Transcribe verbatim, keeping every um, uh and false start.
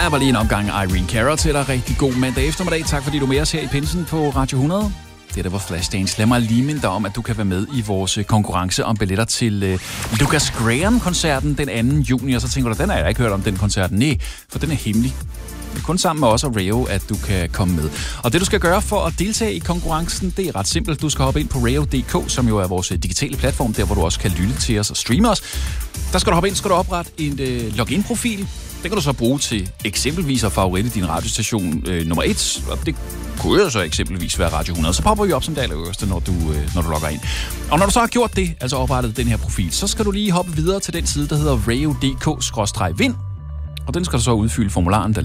Der var lige en omgang Irene Cara til dig. Rigtig god mandag eftermiddag. Tak fordi du er med os her i Pinsen på Radio hundrede. Det der var Flashdance. Lad mig lige minde dig om, at du kan være med i vores konkurrence om billetter til uh, Lucas Graham-koncerten den anden juni. Og så tænker du, den har jeg ikke hørt om, den koncert. Nej, for den er hemmelig. Det er kun sammen med os og Rayo, at du kan komme med. Og det, du skal gøre for at deltage i konkurrencen, det er ret simpelt. Du skal hoppe ind på rayo punktum d k, som jo er vores digitale platform, der hvor du også kan lytte til os og streame os. Der skal du hoppe ind, skal du oprette en uh, login-profil. Den kan du så bruge til eksempelvis at favoritte din radiostation øh, nummer et, og det kunne jo så eksempelvis være Radio hundrede. Så popper vi op som det allerøverste, når du, øh, når du logger ind. Og når du så har gjort det, altså oprettet den her profil, så skal du lige hoppe videre til den side, der hedder rayo punktum d k skråstreg vind. Og den skal du så udfylde formularen, der